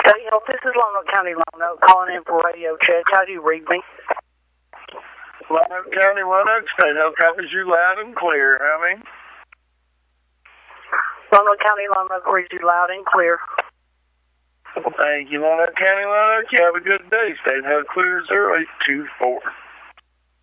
State Health, this is Lone Oak County Lone Oak calling in for radio check. How do you read me? Lone Oak County, Lone Oak State Health copies you loud and clear, Hammy. Lone Oak County Lone Oak reads you loud and clear. Thank you, Lone Oak County, Lone Oak. You have a good day. State Health clear 0824.